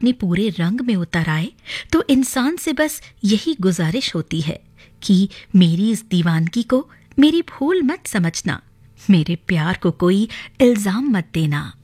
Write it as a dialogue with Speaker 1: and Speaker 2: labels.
Speaker 1: अपने पूरे रंग में उतर आए तो इंसान से बस यही गुजारिश होती है कि मेरी इस दीवानगी को मेरी भूल मत समझना, मेरे प्यार को कोई इल्जाम मत देना।